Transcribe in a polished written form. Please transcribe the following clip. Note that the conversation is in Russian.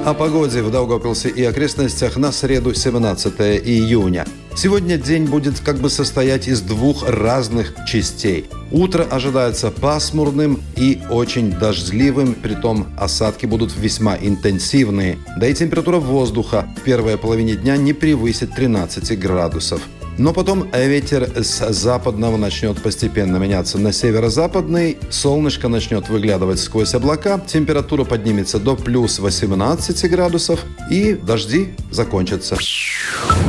О погоде в Даугавпилсе и окрестностях на среду 17 июня. Сегодня день будет как бы состоять из двух разных частей. Утро ожидается пасмурным и очень дождливым, притом осадки будут весьма интенсивные. Да и температура воздуха в первой половине дня не превысит 13 градусов. Но потом ветер с западного начнет постепенно меняться на северо-западный, солнышко начнет выглядывать сквозь облака, температура поднимется до плюс 18 градусов и дожди закончатся.